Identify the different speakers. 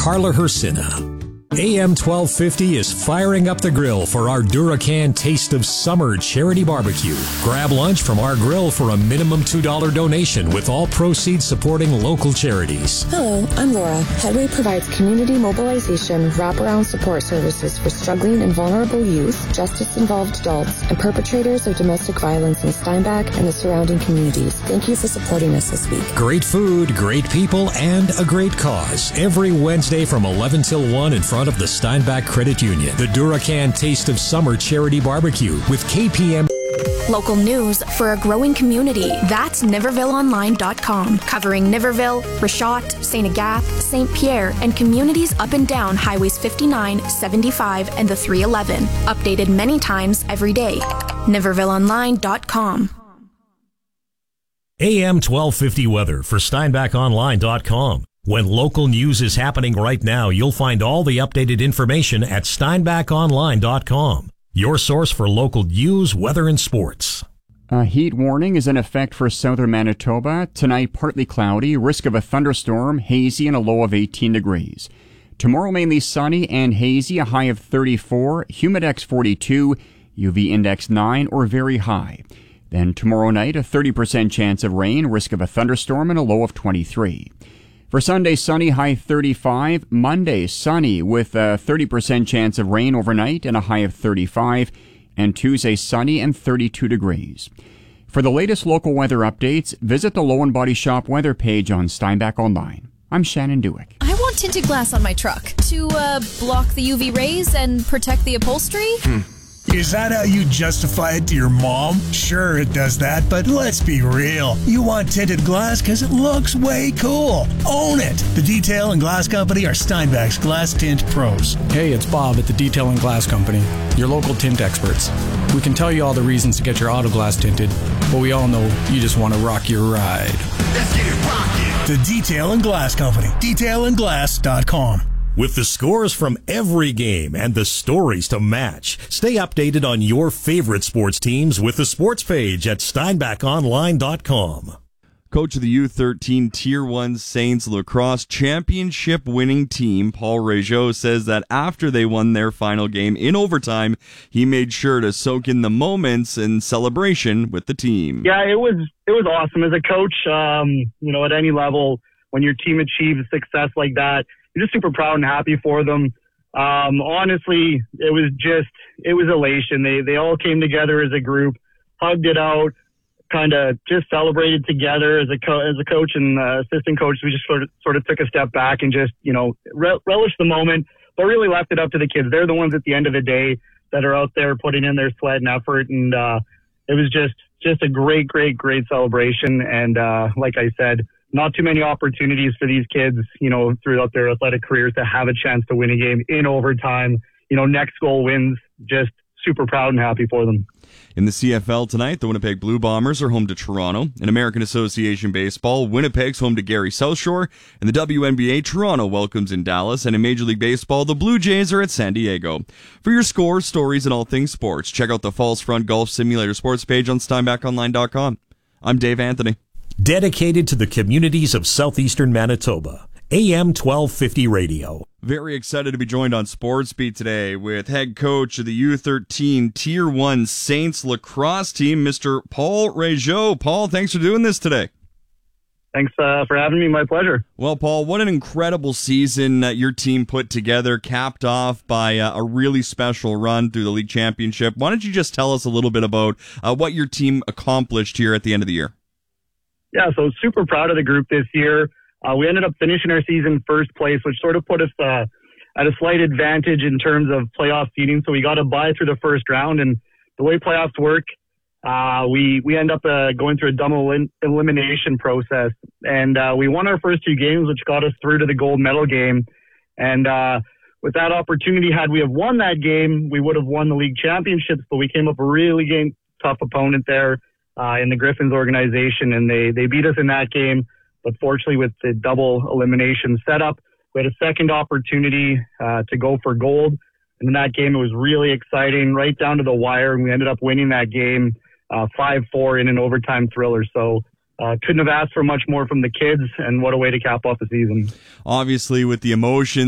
Speaker 1: Carla Hersina. AM 1250 is firing up the grill for our Duracan Taste of Summer charity barbecue. Grab lunch from our grill for a minimum $2 donation, with all proceeds supporting local charities.
Speaker 2: Hello, I'm Laura. Headway provides community mobilization, wraparound support services for struggling and vulnerable youth, justice-involved adults, and perpetrators of domestic violence in Steinbach and the surrounding communities. Thank you for supporting us this week.
Speaker 1: Great food, great people, and a great cause. Every Wednesday from 11 till 1 in front of the Steinbach Credit Union. The Duracan Taste of Summer charity barbecue with KPM.
Speaker 3: Local news for a growing community. That's NivervilleOnline.com. Covering Niverville, Rashot, St. Agathe, St. Pierre, and communities up and down Highways 59, 75, and the 311. Updated many times every day. NivervilleOnline.com.
Speaker 1: AM 1250 weather for SteinbachOnline.com. When local news is happening right now, you'll find all the updated information at SteinbachOnline.com. Your source for local news, weather, and sports.
Speaker 4: A heat warning is in effect for southern Manitoba. Tonight, partly cloudy, risk of a thunderstorm, hazy, and a low of 18 degrees. Tomorrow, mainly sunny and hazy, a high of 34, humidex 42, UV index 9 or very high. Then tomorrow night, a 30% chance of rain, risk of a thunderstorm, and a low of 23. For Sunday, sunny, high 35. Monday, sunny with a 30% chance of rain overnight and a high of 35. And Tuesday, sunny and 32 degrees. For the latest local weather updates, visit the Low and Body Shop weather page on Steinbach Online. I'm Shannon Dewick.
Speaker 5: I want tinted glass on my truck to block the UV rays and protect the upholstery.
Speaker 6: Is that how you justify it to your mom? Sure, it does that, but let's be real. You want tinted glass because it looks way cool. Own it. The Detail and Glass Company are Steinbach's Glass Tint Pros.
Speaker 7: Hey, it's Bob at the Detail and Glass Company, your local tint experts. We can tell you all the reasons to get your auto glass tinted, but we all know you just want to rock your ride.
Speaker 6: Let's get it rockin'. The Detail and Glass Company. DetailandGlass.com.
Speaker 1: With the scores from every game and the stories to match, stay updated on your favorite sports teams with the sports page at SteinbachOnline.com.
Speaker 8: Coach of the U13 Tier 1 Saints lacrosse championship winning team, Paul Régeau, says that after they won their final game in overtime, he made sure to soak in the moments and celebration with the team.
Speaker 9: Yeah, it was awesome. As a coach, at any level, when your team achieves success like that, you're just super proud and happy for them. Honestly, it was elation. They all came together as a group, hugged it out, kind of just celebrated together as a coach and assistant coach. We just sort of took a step back and just, relished the moment, but really left it up to the kids. They're the ones at the end of the day that are out there putting in their sweat and effort. And it was just a great celebration. And like I said, not too many opportunities for these kids, throughout their athletic careers to have a chance to win a game in overtime. Next goal wins. Just super proud and happy for them.
Speaker 8: In the CFL tonight, the Winnipeg Blue Bombers are home to Toronto. In American Association Baseball, Winnipeg's home to Gary South Shore. In the WNBA, Toronto welcomes in Dallas. And in Major League Baseball, the Blue Jays are at San Diego. For your scores, stories, and all things sports, check out the Falls Front Golf Simulator sports page on SteinbachOnline.com. I'm Dave Anthony.
Speaker 1: Dedicated to the communities of southeastern Manitoba. AM 1250 Radio.
Speaker 8: Very excited to be joined on Sports Beat today with head coach of the U13 Tier 1 Saints lacrosse team, Mr. Paul Régeau. Paul, thanks for doing this today.
Speaker 9: Thanks for having me. My pleasure.
Speaker 8: Well, Paul, what an incredible season your team put together, capped off by a really special run through the league championship. Why don't you just tell us a little bit about what your team accomplished here at the end of the year?
Speaker 9: Yeah, so super proud of the group this year. We ended up finishing our season first place, which sort of put us at a slight advantage in terms of playoff seeding. So we got a bye through the first round, and the way playoffs work, we end up going through a double elimination process. And we won our first two games, which got us through to the gold medal game. And with that opportunity, had we have won that game, we would have won the league championships, but we came up a really tough opponent there in the Griffins organization, and they beat us in that game. But fortunately, with the double elimination setup, we had a second opportunity to go for gold. And in that game, it was really exciting, right down to the wire, and we ended up winning that game 5-4 in an overtime thriller. So couldn't have asked for much more from the kids, and what a way to cap off the season.
Speaker 8: Obviously, with the emotion